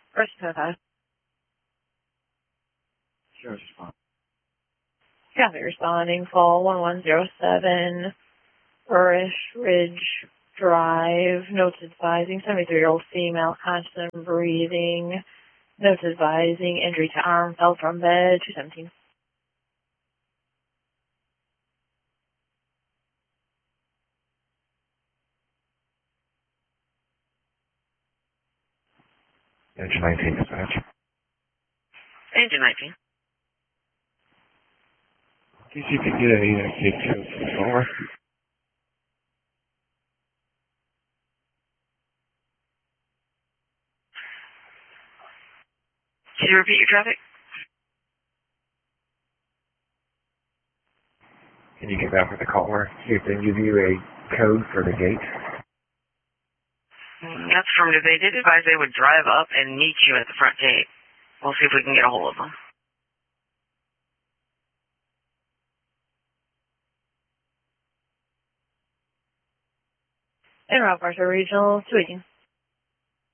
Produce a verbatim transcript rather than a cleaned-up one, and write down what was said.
First notified. Sure, respond. Copy responding. Fall one one zero seven. Furish Ridge Drive. Notes advising seventy-three-year-old female, conscious and breathing. Notes advising injury to arm, fell from bed. two seventeen. Engine nineteen, dispatch. Engine nineteen. See if you can get any uh, gate code from the over. Can you repeat your traffic? Can you get back with the caller? See if they give you a code for the gate. That's affirmative. They did advise they would drive up and meet you at the front gate. We'll see if we can get a hold of them. En route, Marshall Regional, two eighteen.